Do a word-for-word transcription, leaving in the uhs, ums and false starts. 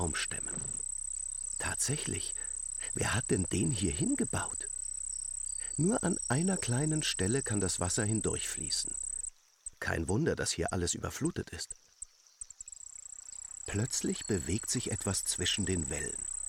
Baumstämmen. Tatsächlich, wer hat denn den hier hingebaut? Nur an einer kleinen Stelle kann das Wasser hindurchfließen. Kein Wunder, dass hier alles überflutet ist. Plötzlich bewegt sich etwas zwischen den Wellen.